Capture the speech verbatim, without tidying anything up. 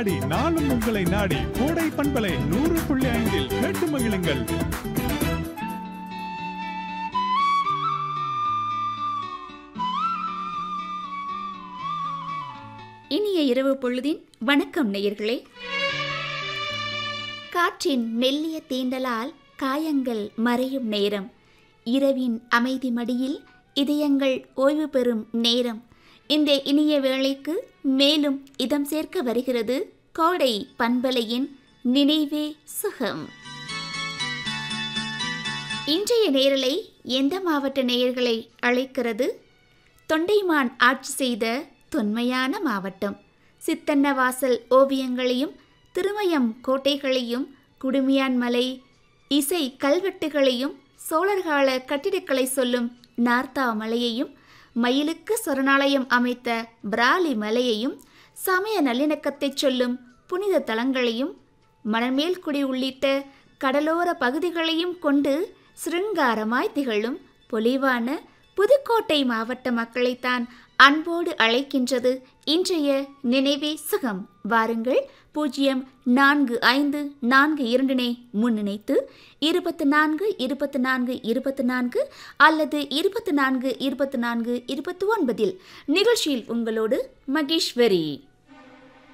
நாடி நாளும் உங்களை நாடி கோடை பண்பலை நூறு புள்ளி ஐந்தில் கேட்டு மகிழுங்கள். இனிய இரவு பொழுதின் வணக்கம் நேயர்களே. காற்றின் மெல்லிய தீண்டலால் காயங்கள் மறையும் நேரம், இரவின் அமைதி மடியில் இதயங்கள் ஓய்வு பெறும் நேரம். இந்த இனிய வேளைக்கு மேலும் இதம் சேர்க்க வருகிறது கோடை பண்பலையின் நினைவே சுகம். இன்றைய நேரலை எந்த மாவட்ட நேயர்களை அழைக்கிறது? தொண்டைமான் ஆட்சி செய்த தொன்மையான மாவட்டம். சித்தன்னவாசல் ஓவியங்களையும் திருமயம் கோட்டைகளையும் குடுமியான் மலை இசை கல்வெட்டுகளையும் சோழர்கால கட்டிடக்கலை சொல்லும் நார்த்தா மலையையும் மயிலுக்கு சரணாலயம் அமைத்த பிராலி மலையையும் சமய நல்லிணக்கத்தை சொல்லும் புனித தலங்களையும் மணமேல்குடி உள்ளிட்ட கடலோர பகுதிகளையும் கொண்டு சிருங்காரமாய் திகழும் பொலிவான புதுக்கோட்டை மாவட்ட மக்களைத்தான் அன்போடு அழைக்கின்றது இன்றைய நினைவே சுகம். வாருங்கள், பூஜ்ஜியம் நான்கு ஐந்து நான்கு இரண்டினை முன்னிணைத்து இருபத்து நான்கு இருபத்து நான்கு இருபத்து நான்கு அல்லது இருபத்து நான்கு இருபத்து நான்கு இருபத்தி ஒன்பதில் நிகழ்ச்சியில் உங்களோடு மகேஸ்வரி.